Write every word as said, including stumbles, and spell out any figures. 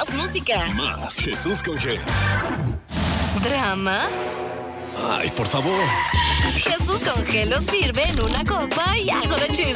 Más música. Más Jesús con G. Drama. Ay, por favor. Jesús con G lo sirve en una copa y algo de chisme.